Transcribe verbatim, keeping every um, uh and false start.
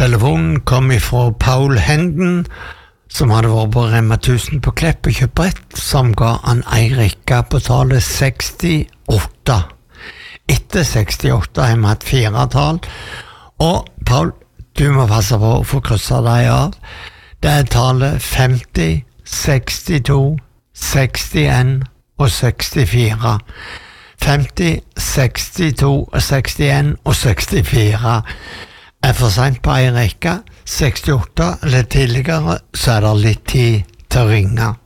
Telefonen kom ifra Paul Henden, som hadde vært på Rema tusen på Klepp og kjøpt brett, som ga han ei rekke på tallet sekstiåtte. Etter sekstiåtte har vi hatt fire tall, og Paul, du må passe på å få krysset deg av. Det er tallet femti, sekstito, sekstien og sekstifire. femti, sekstito, sekstien og sekstifire er for sent på ei rekke. sekstiåtte eller tidligere, så er det litt tid til å ringe.